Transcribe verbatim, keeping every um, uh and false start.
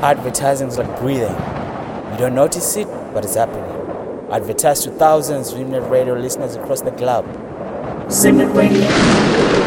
Advertising is like breathing. You don't notice it, but it's happening. Advertise to thousands of Streamnet Radio listeners across the globe. Streamnet Radio.